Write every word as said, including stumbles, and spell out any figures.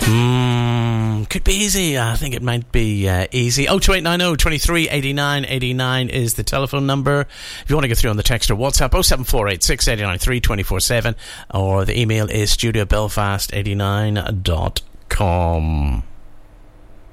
Mm, could be easy. I think it might be uh, easy. oh two eight nine oh, two three, eight nine eight nine is the telephone number. If you want to get through on the text or WhatsApp, oh seven four eight, six eight nine three, two four seven, or the email is studio belfast eighty nine dot com.